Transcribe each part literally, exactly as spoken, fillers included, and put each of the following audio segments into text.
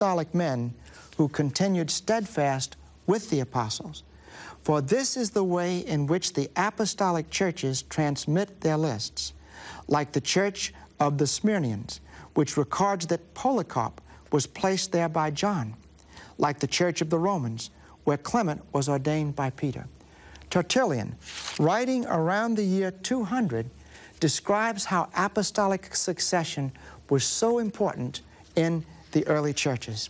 apostolic men who continued steadfast with the apostles. For this is the way in which the apostolic churches transmit their lists, like the church of the Smyrnians, which records that Polycarp was placed there by John, like the church of the Romans, where Clement was ordained by Peter. Tertullian, writing around the year two hundred, describes how apostolic succession was so important in the early churches.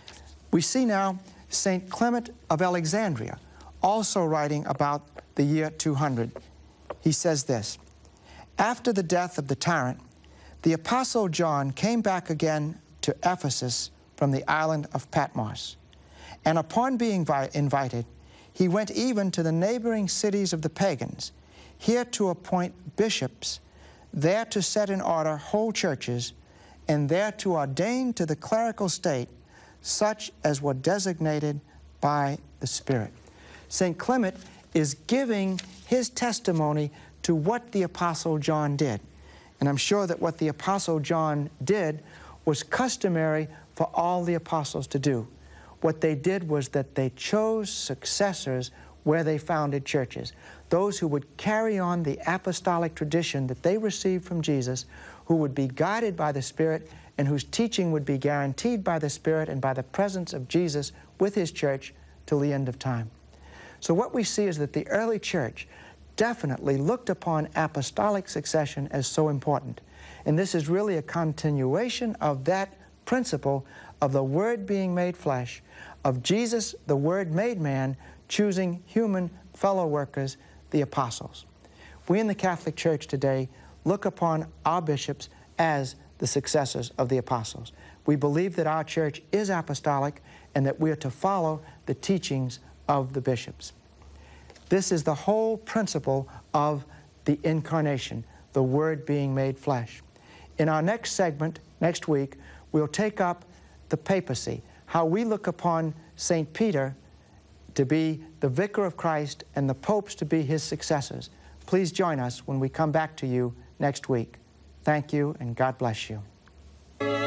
We see now Saint Clement of Alexandria also writing about the year two hundred. He says this: "After the death of the tyrant, the Apostle John came back again to Ephesus from the island of Patmos, and upon being invited, he went even to the neighboring cities of the pagans, here to appoint bishops, there to set in order whole churches, and there to ordain to the clerical state such as were designated by the Spirit." Saint Clement is giving his testimony to what the Apostle John did. And I'm sure that what the Apostle John did was customary for all the apostles to do. What they did was that they chose successors where they founded churches, those who would carry on the apostolic tradition that they received from Jesus, who would be guided by the Spirit and whose teaching would be guaranteed by the Spirit and by the presence of Jesus with his church till the end of time. So what we see is that the early church definitely looked upon apostolic succession as so important. And this is really a continuation of that principle of the Word being made flesh, of Jesus, the Word made man, choosing human fellow workers, the apostles. We in the Catholic Church today look upon our bishops as the successors of the apostles. We believe that our church is apostolic and that we are to follow the teachings of the bishops. This is the whole principle of the incarnation, the Word being made flesh. In our next segment, next week, we'll take up the papacy, how we look upon Saint Peter to be the vicar of Christ and the popes to be his successors. Please join us when we come back to you next week. Thank you, and God bless you.